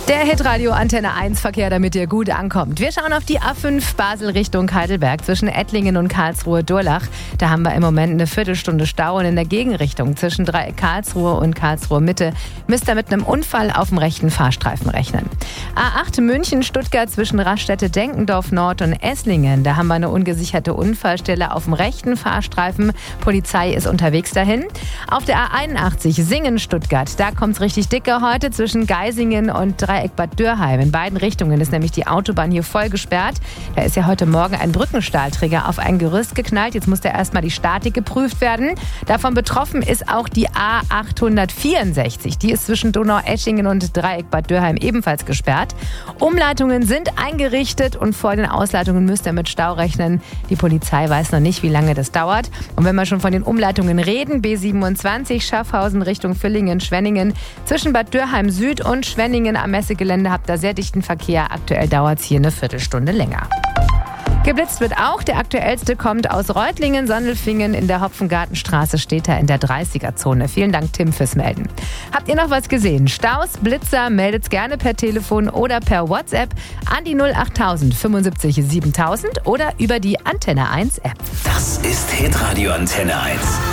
Der Hitradio Antenne 1 Verkehr, damit ihr gut ankommt. Wir schauen auf die A5 Basel Richtung Heidelberg zwischen Ettlingen und Karlsruhe-Durlach. Da haben wir im Moment eine Viertelstunde Stau und in der Gegenrichtung zwischen Dreieck Karlsruhe und Karlsruhe Mitte müsst ihr mit einem Unfall auf dem rechten Fahrstreifen rechnen. A8 München-Stuttgart zwischen Raststätte-Denkendorf Nord und Esslingen. Da haben wir eine ungesicherte Unfallstelle auf dem rechten Fahrstreifen. Polizei ist unterwegs dahin. Auf der A81 Singen-Stuttgart. Da kommt es richtig dicke heute zwischen Geisingen und Dreieck Bad Dürheim. In beiden Richtungen ist nämlich die Autobahn hier voll gesperrt. Da ist ja heute Morgen ein Brückenstahlträger auf ein Gerüst geknallt. Jetzt muss da erstmal die Statik geprüft werden. Davon betroffen ist auch die A864. Die ist zwischen Donaueschingen und Dreieck Bad Dürheim ebenfalls gesperrt. Umleitungen sind eingerichtet und vor den Ausleitungen müsst ihr mit Stau rechnen. Die Polizei weiß noch nicht, wie lange das dauert. Und wenn wir schon von den Umleitungen reden, B27 Schaffhausen Richtung Villingen-Schwenningen. Zwischen Bad Dürheim Süd und Schwenningen am Messegelände habt ihr sehr dichten Verkehr. Aktuell dauert es hier eine Viertelstunde länger. Geblitzt wird auch. Der aktuellste kommt aus Reutlingen, Sondelfingen. In der Hopfengartenstraße steht er in der 30er-Zone. Vielen Dank, Tim, fürs Melden. Habt ihr noch was gesehen? Staus, Blitzer, meldet's gerne per Telefon oder per WhatsApp an die 08000 75 7000 oder über die Antenne 1 App. Das ist Hitradio Antenne 1.